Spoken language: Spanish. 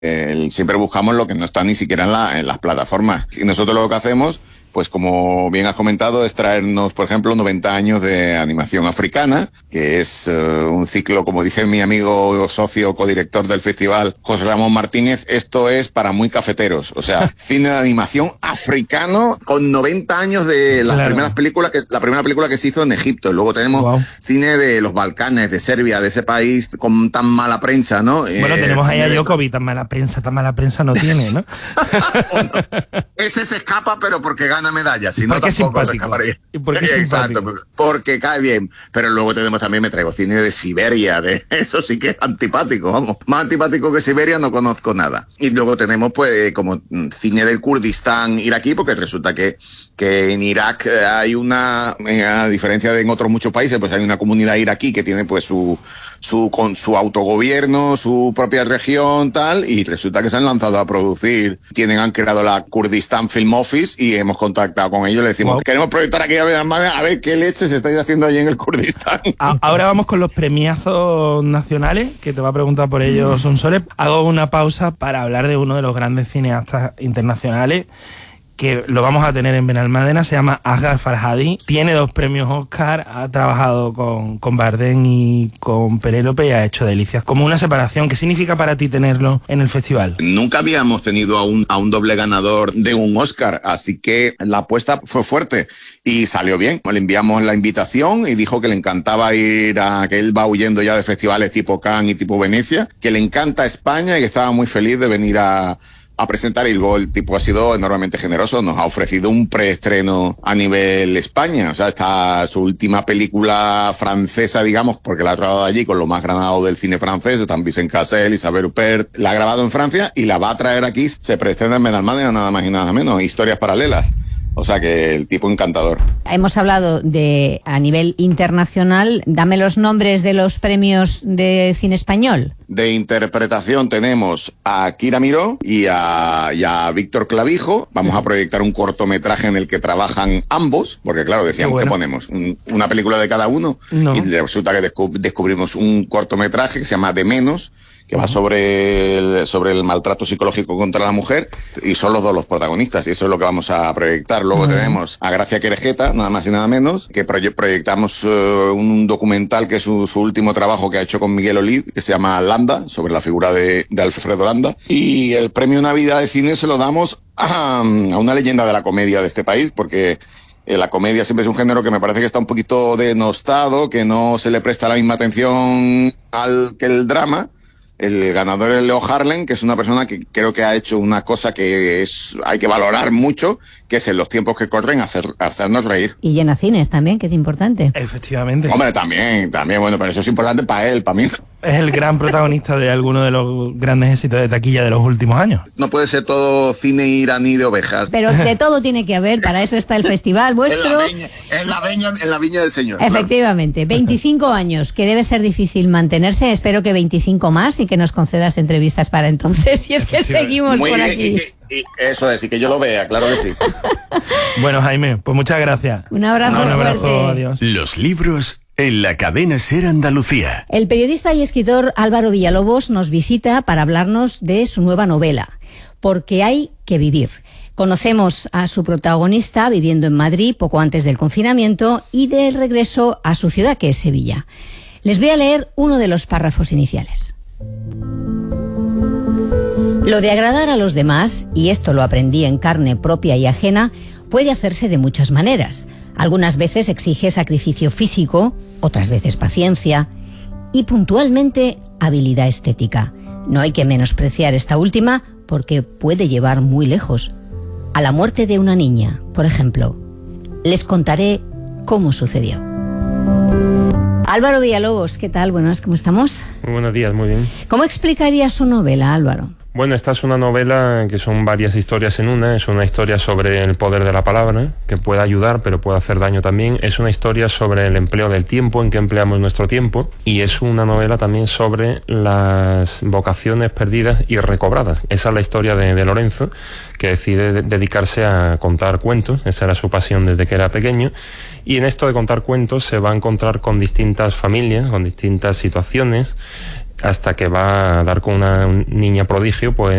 Siempre buscamos lo que no está ni siquiera en las plataformas. Y nosotros lo que hacemos, pues como bien has comentado, es traernos, por ejemplo, 90 años de animación africana, que es un ciclo, como dice mi amigo socio codirector del festival, José Ramón Martínez, esto es para muy cafeteros. O sea, cine de animación africano con 90 años de las primeras películas, la primera película que se hizo en Egipto. Luego tenemos cine de los Balcanes, de Serbia, de ese país con tan mala prensa, ¿no? Bueno, tenemos ahí a Djokovic, tan mala prensa no tiene, ¿no? Bueno, ese se escapa, pero porque gana medallas, si no tampoco se escaparía. Exacto, porque cae bien. Pero luego tenemos también, me traigo cine de Siberia, de eso sí que es antipático, vamos. Más antipático que Siberia no conozco nada. Y luego tenemos pues como cine del Kurdistán iraquí, porque resulta que en Irak hay a diferencia de en otros muchos países, pues hay una comunidad iraquí que tiene pues con su autogobierno, su propia región, tal, y resulta que se han lanzado a producir. Han creado la Kurdistan Film Office y hemos contactado con ellos, le decimos, queremos proyectar aquí a ver qué leche se está haciendo allí en el Kurdistán. Ahora vamos con los premiazos nacionales, que te va a preguntar por ellos Sonsoles. Hago una pausa para hablar de uno de los grandes cineastas internacionales, que lo vamos a tener en Benalmádena, se llama Asghar Farhadi, tiene 2 premios Oscar, ha trabajado con Bardem y con Penélope y ha hecho delicias. Como una separación, ¿qué significa para ti tenerlo en el festival? Nunca habíamos tenido a un doble ganador de un Oscar, así que la apuesta fue fuerte y salió bien. Le enviamos la invitación y dijo que le encantaba que él va huyendo ya de festivales tipo Cannes y tipo Venecia, que le encanta España y que estaba muy feliz de venir a presentar, y luego el tipo ha sido enormemente generoso, nos ha ofrecido un preestreno a nivel España, o sea, está su última película francesa, digamos, porque la ha grabado allí con lo más granado del cine francés, están Vincent Cassel, Isabelle Huppert, la ha grabado en Francia y la va a traer aquí, se preestrena en Benalmádena, nada más y nada menos, Historias Paralelas. O sea que el tipo encantador. Hemos hablado de a nivel internacional. Dame los nombres de los premios de cine español. De interpretación tenemos a Kira Miró y a Víctor Clavijo. Vamos a proyectar un cortometraje en el que trabajan ambos, porque claro, decíamos que ponemos una película de cada uno, y resulta que descubrimos un cortometraje que se llama De Menos, que va sobre el maltrato psicológico contra la mujer, y son los dos los protagonistas, y eso es lo que vamos a proyectar. Luego tenemos a Gracia Querejeta, nada más y nada menos, que proyectamos un documental que es su último trabajo que ha hecho con Miguel Olid, que se llama Landa, sobre la figura de Alfredo Landa. Y el premio Navidad de Cine se lo damos a una leyenda de la comedia de este país, porque la comedia siempre es un género que me parece que está un poquito denostado, que no se le presta la misma atención que el drama. El ganador es Leo Harlem, que es una persona que creo que ha hecho una cosa que hay que valorar mucho, que es en los tiempos que corren hacernos reír. Y llena cines también, que es importante. Efectivamente. Hombre, también, bueno, pero eso es importante para él, para mí. Es el gran protagonista de alguno de los grandes éxitos de taquilla de los últimos años. No puede ser todo cine iraní de ovejas. Pero de todo tiene que haber, para eso está el festival vuestro. En la viña del Señor. Efectivamente, claro. 25 años, que debe ser difícil mantenerse, espero que 25 más y que nos concedas entrevistas para entonces, si es que seguimos por aquí. Y eso es, y que yo lo vea, claro que sí. Bueno, Jaime, pues muchas gracias. Un abrazo. Un abrazo, adiós. Los libros en la cadena SER Andalucía. El periodista y escritor Álvaro Villalobos nos visita para hablarnos de su nueva novela, Porque hay que vivir. Conocemos a su protagonista viviendo en Madrid poco antes del confinamiento y de regreso a su ciudad, que es Sevilla. Les voy a leer uno de los párrafos iniciales. Lo de agradar a los demás, y esto lo aprendí en carne propia y ajena, puede hacerse de muchas maneras. Algunas veces exige sacrificio físico, otras veces paciencia y puntualmente habilidad estética. No hay que menospreciar esta última porque puede llevar muy lejos. A la muerte de una niña, por ejemplo. Les contaré cómo sucedió. Álvaro Villalobos, ¿qué tal? Buenas, ¿cómo estamos? Muy buenos días, muy bien. ¿Cómo explicaría su novela, Álvaro? Bueno, esta es una novela que son varias historias en una. Es una historia sobre el poder de la palabra, que puede ayudar, pero puede hacer daño también. Es una historia sobre el empleo del tiempo, en que empleamos nuestro tiempo. Y es una novela también sobre las vocaciones perdidas y recobradas. Esa es la historia de Lorenzo, que decide dedicarse a contar cuentos. Esa era su pasión desde que era pequeño. Y en esto de contar cuentos se va a encontrar con distintas familias, con distintas situaciones, hasta que va a dar con una niña prodigio, pues